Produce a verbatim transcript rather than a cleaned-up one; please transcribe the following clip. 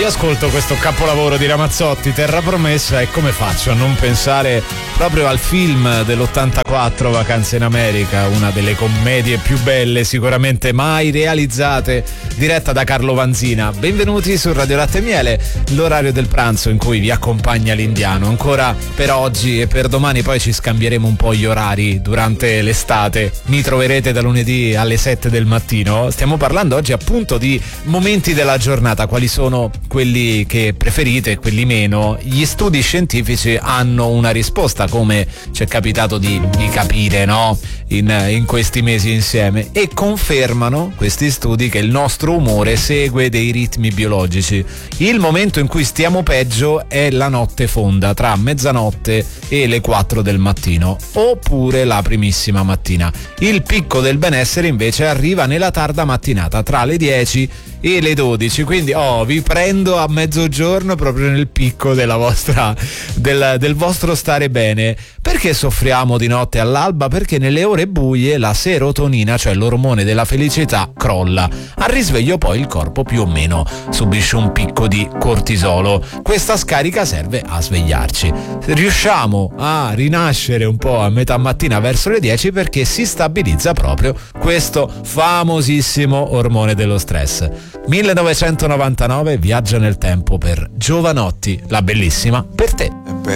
io ascolto questo capolavoro di Ramazzotti, Terra Promessa, e come faccio a non pensare proprio al film dell'ottantaquattro, Vacanze in America, una delle commedie più belle sicuramente mai realizzate, diretta da Carlo Vanzina. Benvenuti su Radio Latte e Miele, l'orario del pranzo in cui vi accompagna l'Indiano. Ancora per oggi e per domani, poi ci scambieremo un po' gli orari durante l'estate. Mi troverete da lunedì alle sette del mattino. Stiamo parlando oggi appunto di momenti della giornata, quali sono quelli che preferite, quelli meno. Gli studi scientifici hanno una risposta, come ci è capitato di, di capire, no? In, in questi mesi insieme, e confermano questi studi che il nostro umore segue dei ritmi biologici. Il momento in cui stiamo peggio è la notte fonda, tra mezzanotte e le quattro del mattino, oppure la primissima mattina. Il picco del benessere invece arriva nella tarda mattinata, tra le dieci e le dodici, quindi oh, vi prendo a mezzogiorno proprio nel picco della vostra del, del vostro stare bene. Perché soffriamo di notte all'alba? Perché nelle ore buie la serotonina, cioè l'ormone della felicità, crolla. Al risveglio poi il corpo più o meno subisce un picco di cortisolo. Questa scarica serve a svegliarci. Riusciamo a rinascere un po' a metà mattina verso le dieci perché si stabilizza proprio questo famosissimo ormone dello stress. millenovecentonovantanove, viaggia nel tempo per Giovanotti, la bellissima per te.